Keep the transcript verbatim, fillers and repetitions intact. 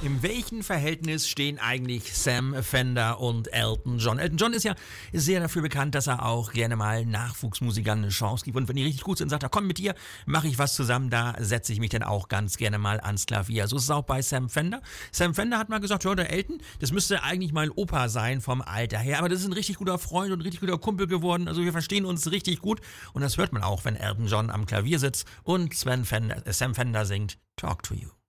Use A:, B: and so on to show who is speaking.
A: In welchem Verhältnis stehen eigentlich Sam Fender und Elton John? Elton John ist ja sehr dafür bekannt, dass er auch gerne mal Nachwuchsmusikern eine Chance gibt. Und wenn die richtig gut sind, sagt er, komm mit dir, mache ich was zusammen, da setze ich mich dann auch ganz gerne mal ans Klavier. So ist es auch bei Sam Fender. Sam Fender hat mal gesagt, ja, der Elton, das müsste eigentlich mein Opa sein vom Alter her. Aber das ist ein richtig guter Freund und ein richtig guter Kumpel geworden. Also wir verstehen uns richtig gut. Und das hört man auch, wenn Elton John am Klavier sitzt und Sven Fender, äh, Sam Fender singt Talk to You.